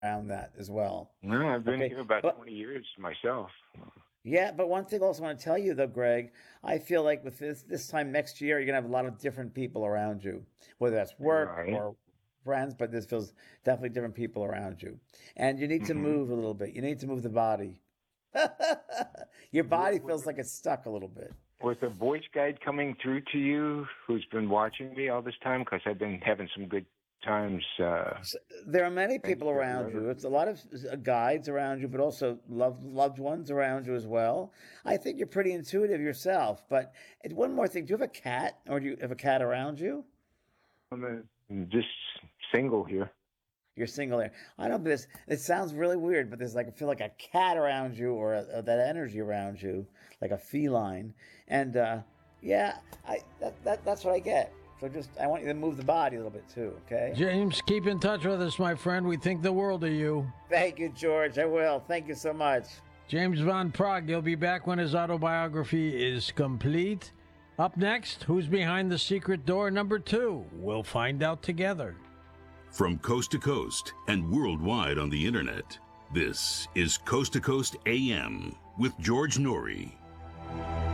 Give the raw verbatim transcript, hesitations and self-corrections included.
around that as well. No, I've been Okay, here about but twenty years myself. yeah, but one thing I also want to tell you though, Greg, I feel like with this this time next year, you're gonna have a lot of different people around you, whether that's work Right. or friends, but this feels definitely different people around you. And you need to Mm-hmm. move a little bit. You need to move the body. Your With, body with, feels like it's stuck a little bit. with a voice guide coming through to you who's been watching me all this time, because I've been having some good times. Uh, S There are many thanks people to around whoever. you. It's a lot of uh, guides around you, but also loved loved ones around you as well. I think you're pretty intuitive yourself. But and one more thing: do you have a cat, or do you have a cat around you? I'm uh, just single here. You're single there. I don't know this. It sounds really weird, but there's like I feel like a cat around you, or, a, or that energy around you, like a feline. And uh, yeah, I that, that that's what I get. So just I want you to move the body a little bit too. Okay. James, keep in touch with us, my friend. We think the world of you. Thank you, George. I will. Thank you so much. James Van Prague, he'll be back when his autobiography is complete. Up next, who's behind the secret door number two? We'll find out together. From coast to coast and worldwide on the internet, this is Coast to Coast A M with George Noory.